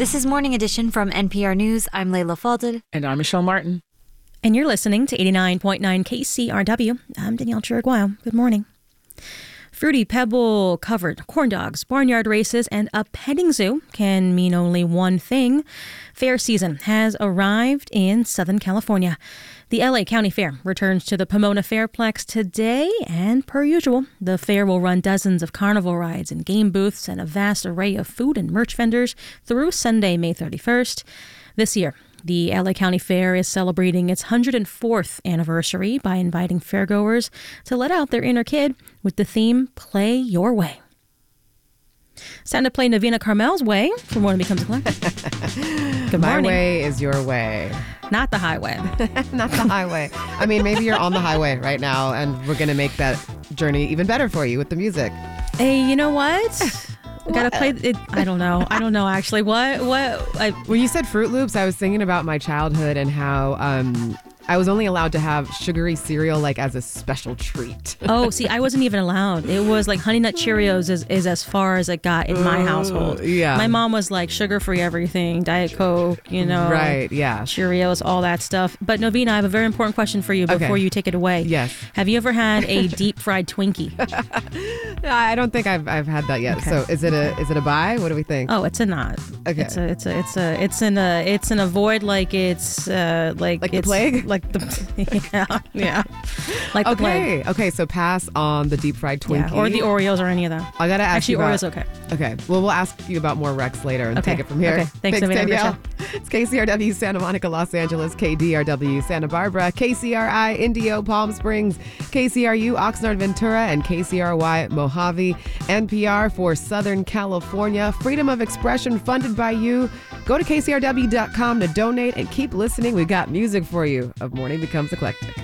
This is Morning Edition from NPR News. I'm Layla Falded. And I'm Michelle Martin. And you're listening to 89.9 KCRW. I'm Danielle Chiriguayo. Good morning. Fruity Pebble-covered corn dogs, barnyard races, and a petting zoo can mean only one thing. Fair season has arrived in Southern California. The LA County Fair returns to the Pomona Fairplex today, and per usual, the fair will run dozens of carnival rides and game booths and a vast array of food and merch vendors through Sunday, May 31st. This year, the LA County Fair is celebrating its 104th anniversary by inviting fairgoers to let out their inner kid with the theme Play Your Way. It's time to play Navina Carmel's Way for Morning Becomes a Collective. Good morning. My way is your way. Not the highway. Not the highway. I mean, maybe you're on the highway right now, and we're going to make that journey even better for you with the music. Hey, you know what? I gotta play it. I don't know, actually. What? When you said Fruit Loops, I was thinking about my childhood and how I was only allowed to have sugary cereal like as a special treat. Oh, see, I wasn't even allowed. It was like Honey Nut Cheerios is as far as it got in my household. Yeah. My mom was like sugar-free everything, Diet Coke, Right, yeah. Cheerios, all that stuff. But Novina, I have a very important question for you before you take it away. Yes. Have you ever had a deep-fried Twinkie? I don't think I've had that yet. Okay. So is it a buy? What do we think? Oh, it's a not. Okay. It's an avoid like it's like it's the plague? Like the yeah. Like the plague. Okay, so pass on the deep fried Twinkie. Yeah, or the Oreos or any of them. I gotta ask you about, Oreos okay. Okay, well, we'll ask you about more Rex later and take it from here. Okay, thanks Danielle. It's KCRW Santa Monica, Los Angeles, KDRW Santa Barbara, KCRI Indio, Palm Springs, KCRU Oxnard, Ventura, and KCRY Mojave. NPR for Southern California. Freedom of expression funded by you. Go to KCRW.com to donate and keep listening. We've got music for you of Morning Becomes Eclectic.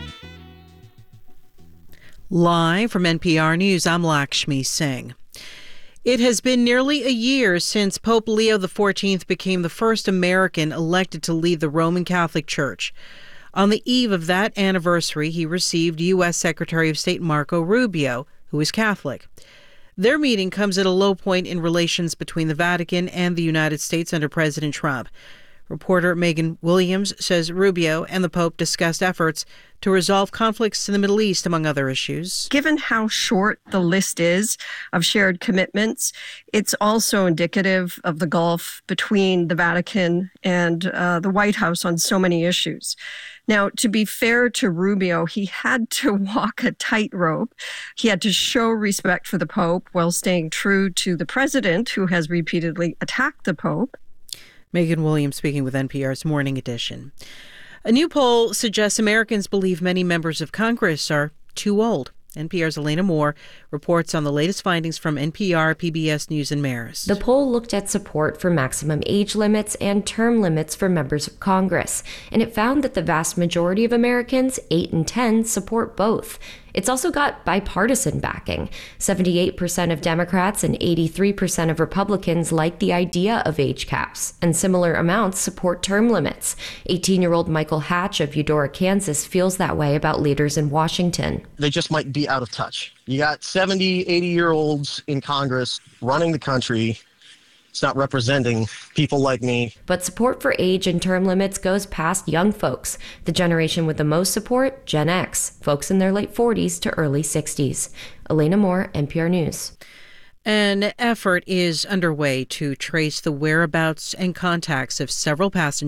Live from NPR News, I'm Lakshmi Singh. It has been nearly a year since Pope Leo XIV became the first American elected to lead the Roman Catholic Church. On the eve of that anniversary, he received U.S. Secretary of State Marco Rubio, who is Catholic. Their meeting comes at a low point in relations between the Vatican and the United States under President Trump. Reporter Megan Williams says Rubio and the Pope discussed efforts to resolve conflicts in the Middle East, among other issues. Given how short the list is of shared commitments, it's also indicative of the gulf between the Vatican and the White House on so many issues. Now, to be fair to Rubio, he had to walk a tightrope. He had to show respect for the Pope while staying true to the president, who has repeatedly attacked the Pope. Megan Williams speaking with NPR's Morning Edition. A new poll suggests Americans believe many members of Congress are too old. NPR's Elena Moore reports on the latest findings from NPR, PBS News, and Marist. The poll looked at support for maximum age limits and term limits for members of Congress, and it found that the vast majority of Americans, 8 in 10, support both. It's also got bipartisan backing. 78% of Democrats and 83% of Republicans like the idea of age caps, and similar amounts support term limits. 18-year-old Michael Hatch of Eudora, Kansas feels that way about leaders in Washington. They just might be out of touch. You got 70, 80-year-olds in Congress running the country. It's not representing people like me. But support for age and term limits goes past young folks. The generation with the most support, Gen X, folks in their late 40s to early 60s. Elena Moore, NPR News. An effort is underway to trace the whereabouts and contacts of several passengers